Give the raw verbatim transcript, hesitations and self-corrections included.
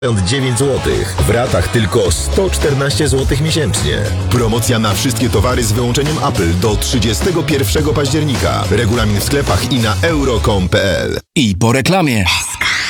dziewięć złotych. W ratach tylko sto czternaście złotych miesięcznie. Promocja na wszystkie towary z wyłączeniem Apple do trzydziestego pierwszego października. Regulamin w sklepach i na euro kropka com kropka p l. I po reklamie.